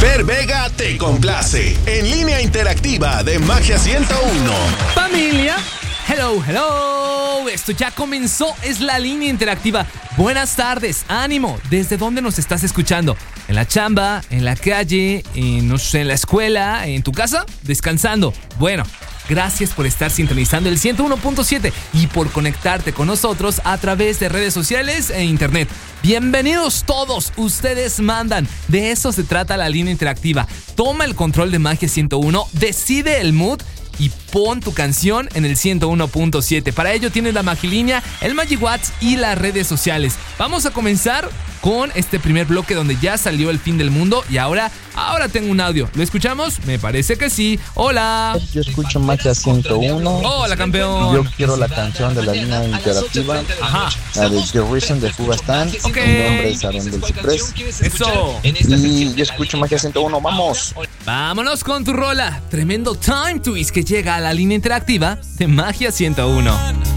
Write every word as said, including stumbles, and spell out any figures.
Fer Vega te complace en línea interactiva de Magia ciento uno. Familia, hello, hello. Esto ya comenzó, es la línea interactiva. Buenas tardes, ánimo. ¿Desde dónde nos estás escuchando? ¿En la chamba? ¿En la calle? En, no sé, en la escuela? ¿En tu casa? ¿Descansando? Bueno, gracias por estar sintonizando el ciento uno punto siete y por conectarte con nosotros a través de redes sociales e internet. Bienvenidos todos, ustedes mandan. De eso se trata la línea interactiva. Toma el control de Magia ciento uno, decide el mood y pon tu canción en el ciento uno punto siete. Para ello tienes la Magilínea, el MagiWhat's y las redes sociales. Vamos a comenzar con este primer bloque donde ya salió el fin del mundo y ahora, ahora tengo un audio. ¿Lo escuchamos? Me parece que sí. Hola. Yo escucho Magia ciento uno. Hola, campeón. Yo quiero la canción de la línea interactiva. Ajá. La de The Reason de Fugastan. Ok. Mi nombre es Aaron del Ciprés. Eso. Y yo escucho Magia ciento uno. ¡Vamos! Vámonos con tu rola. Tremendo time twist que llega a la línea interactiva de Magia ciento uno.